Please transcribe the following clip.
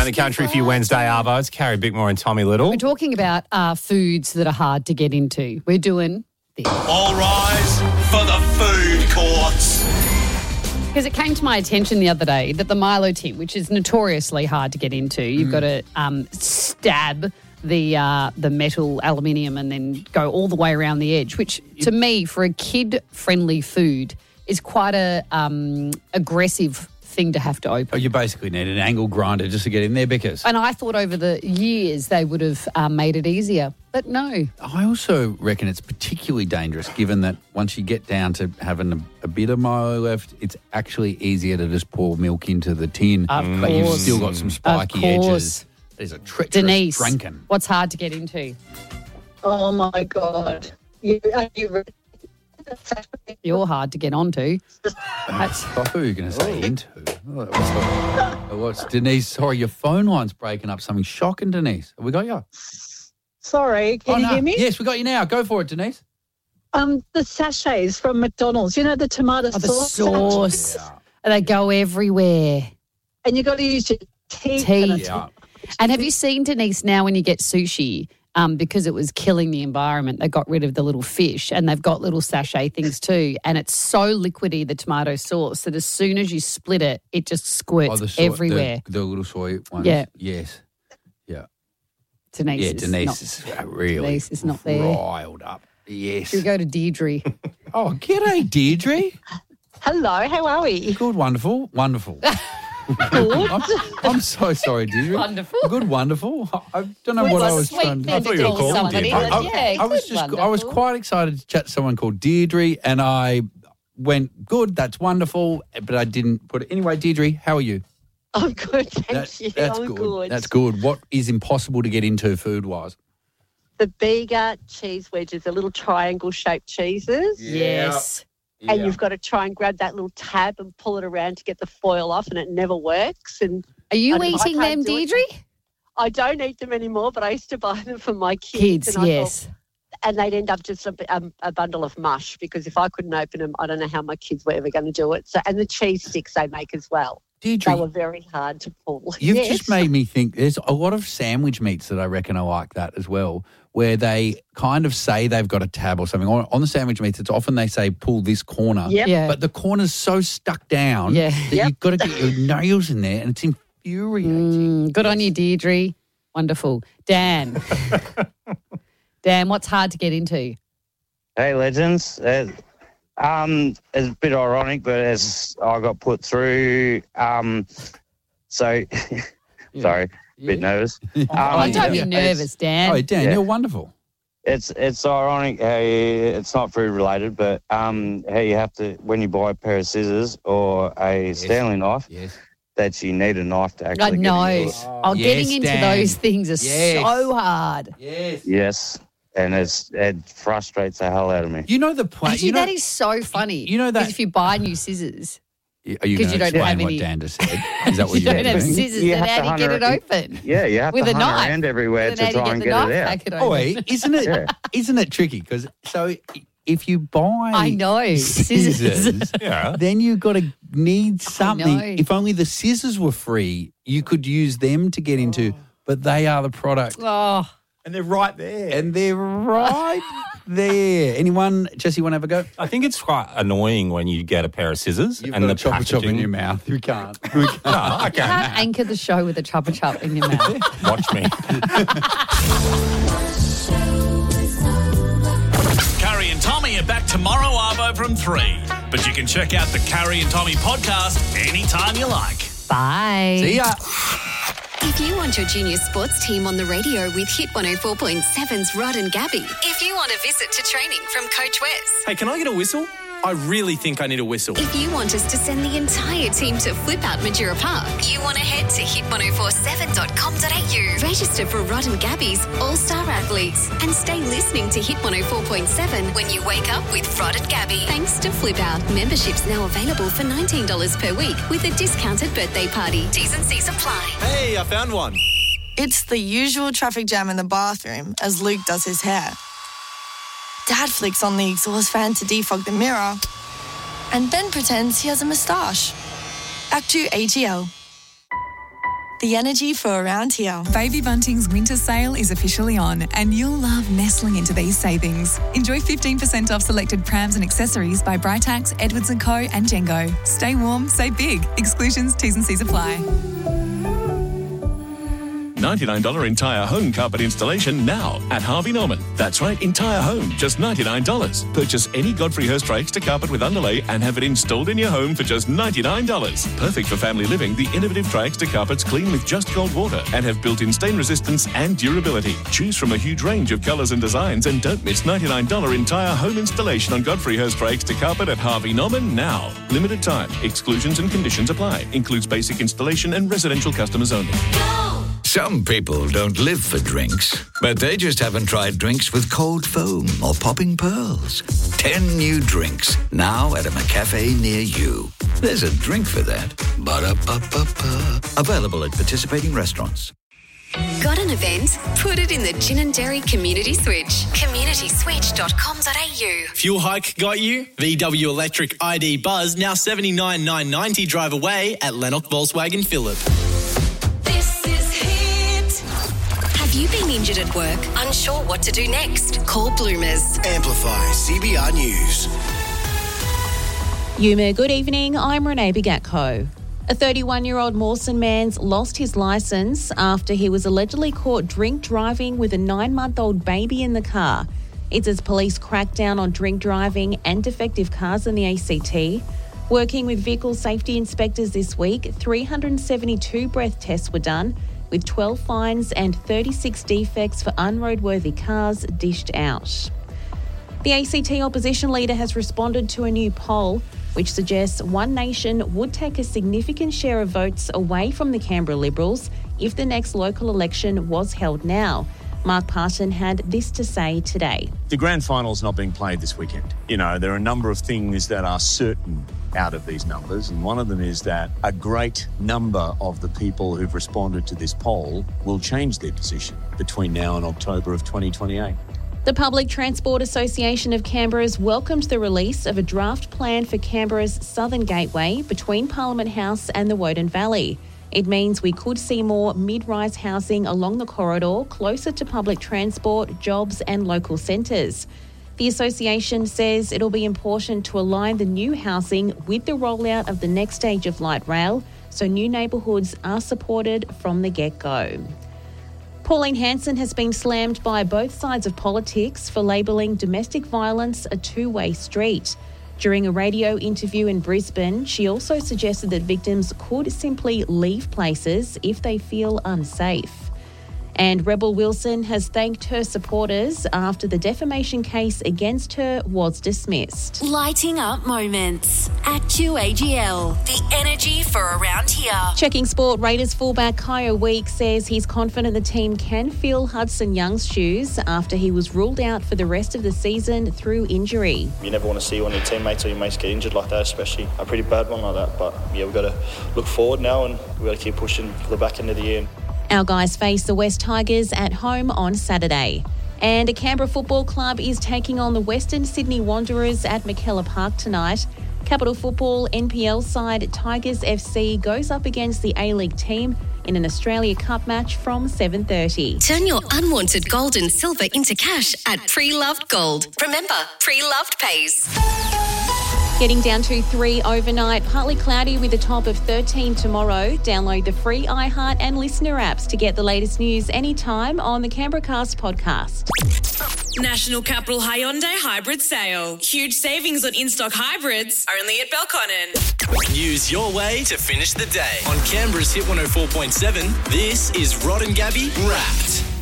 around the country for your Wednesday Arvo. It's Carrie Bickmore and Tommy Little. We're talking about foods that are hard to get into. We're doing this. All rise for the food courts. Because it came to my attention the other day that the Milo tin, which is notoriously hard to get into, you've got to stab the metal aluminium and then go all the way around the edge, which to me, for a kid-friendly food, is quite a aggressive thing to have to open. Oh, you basically need an angle grinder just to get in there, Bickers. And I thought over the years they would have made it easier, but no. I also reckon it's particularly dangerous given that once you get down to having a bit of Milo left, it's actually easier to just pour milk into the tin. Of but you've course. still got some spiky edges. There's a treacherous Denise, drinking. what's hard to get into? Oh, my God. You're hard to get onto. Who are you going to say into? What's Denise? Sorry, your phone line's breaking up. Something shocking, Denise. Have we got you? Sorry, can you hear me? Yes, we got you now. Go for it, Denise. The sachets from McDonald's, the tomato The sauce. sauce. They go everywhere. And you've got to use your teeth. Yeah. And have you seen, Denise, now when you get sushi, because it was killing the environment, they got rid of the little fish and they've got little sachet things too. And it's so liquidy, the tomato sauce, that as soon as you split it, it just squirts everywhere. The little soy ones. Yeah. Yes. Yeah. Denise is really Denise is not there. riled up. Yes. Should we go to Deirdre? Oh, g'day, Deirdre. Hello, how are we? Good, wonderful. I'm so sorry, Deirdre. Wonderful. Good, wonderful. I don't know what I was trying to do. I thought you were calling somebody. Deirdre. I was quite excited to chat to someone called Deirdre, and I went, good, that's wonderful, but I didn't put it. Anyway, Deirdre, how are you? I'm good, thank you. That's I'm good. That's good. What is impossible to get into food-wise? The Bega cheese wedges, the little triangle-shaped cheeses. Yes. And you've got to try and grab that little tab and pull it around to get the foil off, and it never works. And Are you I eating can't them, do it. Deirdre? I don't eat them anymore, but I used to buy them for my kids. And I yes. thought, and they'd end up just a bundle of mush, because if I couldn't open them, I don't know how my kids were ever going to do it. So, and the cheese sticks they make as well. Deirdre, they were very hard to pull. You've Yes. just made me think there's a lot of sandwich meats that I reckon are like that as well, where they kind of say they've got a tab or something. On the sandwich meats, it's often they say pull this corner, Yep. Yeah. but the corner's so stuck down that Yeah. you've got to get your nails in there, and it's infuriating. Good on you, Deirdre. Wonderful. Dan. Dan, what's hard to get into? Hey, legends. It's a bit ironic, but as I got put through, sorry, a bit nervous. Don't be nervous, Dan. Oh, Dan, Yeah. you're wonderful. It's ironic how it's not food related, but how you have to, when you buy a pair of scissors or a Stanley knife, that you need a knife to I actually know. get into it. Oh, getting into Dan. those things is Yes. so hard. Yes, and it frustrates the hell out of me. You know the plan. Actually, that is so funny. You know that- Because if you buy new scissors, Are you 'cause going you to don't explain have what any- Dan just said? Is that what you you're don't have doing? scissors, You then have how to do you get it hunt open? Yeah, you have With to a hunt knife. around everywhere Then to how do you try and the get knife it out. packet Oh, open? wait, isn't it tricky? Because if you buy I know, scissors. Yeah. then you've got to need something. know. If only the scissors were free, you could use them to get into, but they are the product. Oh, And they're right there. And they're right there. Anyone, Jesse, want to have a go? I think it's quite annoying when you get a pair of scissors You've and got the a chopper chop in packaging. your mouth. You can't. No, I you can't. can't anchor the show with a chopper chop in your mouth. Watch me. Carrie and Tommy are back tomorrow, Arvo, from 3. But you can check out the Carrie and Tommy podcast anytime you like. Bye. See ya. If you want your junior sports team on the radio with Hit 104.7's Rod and Gabby. If you want a visit to training from Coach Wes. Hey, can I get a whistle? I really think I need a whistle. If you want us to send the entire team to Flip Out Majura Park. You want to head to hit1047.com.au. Register for Rod and Gabby's All-Star Athletes. And stay listening to Hit 104.7 when you wake up with Rod and Gabby. Thanks to Flip Out. Memberships now available for $19 per week with a discounted birthday party. T's and C's apply. Hey, I found one. It's the usual traffic jam in the bathroom as Luke does his hair. Dad flicks on the exhaust fan to defog the mirror, and Ben pretends he has a moustache. Back to AGL. the energy for around here. Baby Bunting's winter sale is officially on, and you'll love nestling into these savings. Enjoy 15% off selected prams and accessories by Britax, Edwards & Co and Jengo. Stay warm, save big. Exclusions, T's and C's apply. $99 entire home carpet installation now at Harvey Norman. That's right, entire home, just $99. Purchase any Godfrey Hirst extra carpet with underlay and have it installed in your home for just $99. Perfect for family living, the innovative Tri-Extra carpets clean with just cold water and have built-in stain resistance and durability. Choose from a huge range of colours and designs and don't miss $99 entire home installation on Godfrey Hirst extra carpet at Harvey Norman now. Limited time. Exclusions and conditions apply. Includes basic installation and residential customers only. Some people don't live for drinks, but they just haven't tried drinks with cold foam or popping pearls. 10 new drinks, now at a McCafe near you. There's a drink for that. Ba-da-ba-ba-ba. Available at participating restaurants. Got an event? Put it in the Gin and Dairy Community Switch. communityswitch.com.au. Fuel hike got you? VW Electric ID Buzz now $79,990 drive away at Lennox Volkswagen Phillip. Have you been injured at work? Unsure what to do next? Call Bloomers. Amplify CBR News. Yuma, good evening. I'm Renee Bigatko. A 31-year-old Mawson man's lost his licence after he was allegedly caught drink driving with a 9-month-old baby in the car. It's as police crack down on drink driving and defective cars in the ACT. Working with vehicle safety inspectors this week, 372 breath tests were done, with 12 fines and 36 defects for unroadworthy cars dished out. The ACT opposition leader has responded to a new poll which suggests One Nation would take a significant share of votes away from the Canberra Liberals if the next local election was held now. Mark Parton had this to say today. The grand final's not being played this weekend. You know, there are a number of things that are certain out of these numbers, and one of them is that a great number of the people who've responded to this poll will change their position between now and October of 2028. The Public Transport Association of Canberra has welcomed the release of a draft plan for Canberra's Southern Gateway between Parliament House and the Woden Valley. It means we could see more mid-rise housing along the corridor closer to public transport, jobs and local centres. The association says it'll be important to align the new housing with the rollout of the next stage of light rail, so new neighbourhoods are supported from the get-go. Pauline Hanson has been slammed by both sides of politics for labelling domestic violence a two-way street. During a radio interview in Brisbane, she also suggested that victims could simply leave places if they feel unsafe. And Rebel Wilson has thanked her supporters after the defamation case against her was dismissed. Lighting up moments at QAGL. The energy for around here. Checking sport, Raiders fullback Kyo Week says he's confident the team can fill Hudson Young's shoes after he was ruled out for the rest of the season through injury. You never want to see one of your teammates or your mates get injured like that, especially a pretty bad one like that. But yeah, we've got to look forward now and we've got to keep pushing for the back end of the year. Our guys face the West Tigers at home on Saturday. And a Canberra Football Club is taking on the Western Sydney Wanderers at McKellar Park tonight. Capital Football NPL side Tigers FC goes up against the A-League team in an Australia Cup match from 7:30. Turn your unwanted gold and silver into cash at Pre-Loved Gold. Remember, Pre-Loved pays. Getting down to 3 overnight, partly cloudy with a top of 13 tomorrow. Download the free iHeart and Listener apps to get the latest news anytime on the Canberra Cast podcast. National Capital Hyundai Hybrid Sale. Huge savings on in-stock hybrids, only at Belconnen. News your way to finish the day. On Canberra's Hit 104.7, this is Rod and Gabby Wrapped.